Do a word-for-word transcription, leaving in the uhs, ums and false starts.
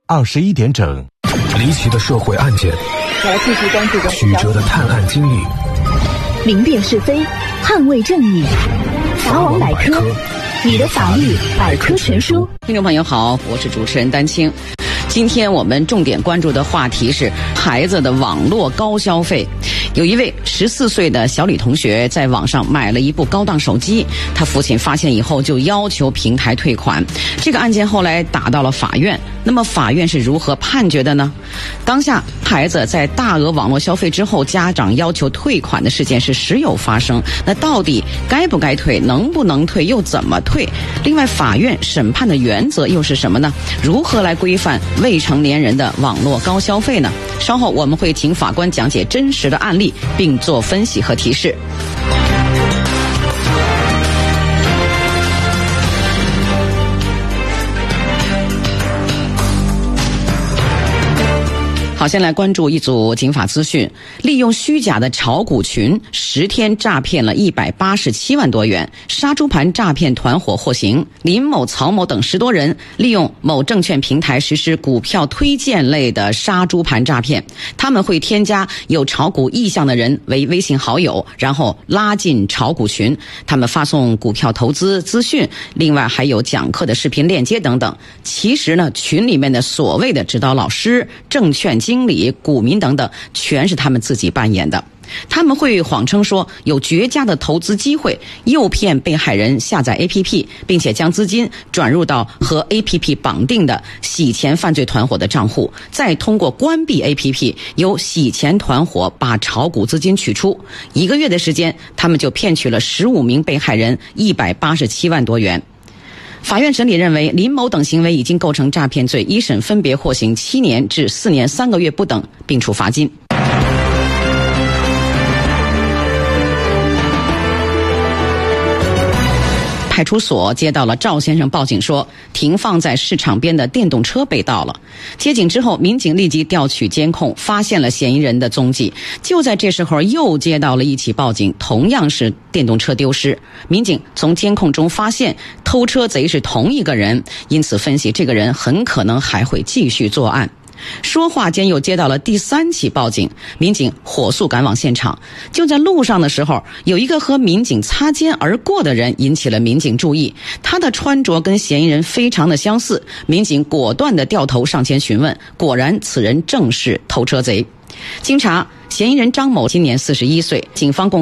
二十一点整， 离奇的社会案件， 来继续关注的曲折的探案经历， 明辨是非，捍卫正义。法网百科，你的法律百科全书。 听众朋友好，我是主持人丹青。今天我们重点关注的话题是孩子的网络高消费。有一位十四岁的小李同学在网上买了一部高档手机，他父亲发现以后就要求平台退款。这个案件后来打到了法院，那么法院是如何判决的呢？当下孩子在大额网络消费之后，家长要求退款的事件是时有发生，那到底该不该退，能不能退，又怎么退？另外法院审判的原则又是什么呢？如何来规范未成年人的网络高消费呢？稍后我们会请法官讲解真实的案例，并做分析和提示。好，先来关注一组警法资讯。利用虚假的炒股群，十天诈骗了一百八十七万多元，杀猪盘诈骗团伙获刑。林某、曹某等十多人利用某证券平台实施股票推荐类的杀猪盘诈骗。他们会添加有炒股意向的人为微信好友，然后拉进炒股群。他们发送股票投资资讯，另外还有讲课的视频链接等等。其实呢，群里面的所谓的指导老师、证券经理、股民等等，全是他们自己扮演的。他们会谎称说有绝佳的投资机会，诱骗被害人下载 A P P， 并且将资金转入到和 A P P 绑定的洗钱犯罪团伙的账户，再通过关闭 A P P， 由洗钱团伙把炒股资金取出。一个月的时间，他们就骗取了十五名被害人一百八十七万多元。法院审理认为，林某等行为已经构成诈骗罪，一审分别获刑七年至四年三个月不等，并处罚金。派出所接到了赵先生报警说，停放在市场边的电动车被盗了。接警之后，民警立即调取监控，发现了嫌疑人的踪迹。就在这时候，又接到了一起报警，同样是电动车丢失。民警从监控中发现偷车贼是同一个人，因此分析这个人很可能还会继续作案。说话间又接到了第三起报警，民警火速赶往现场。就在路上的时候，有一个和民警擦肩而过的人引起了民警注意，他的穿着跟嫌疑人非常的相似，民警果断地掉头上前询问，果然此人正是偷车贼。经查，嫌疑人张某今年四十一岁，警方共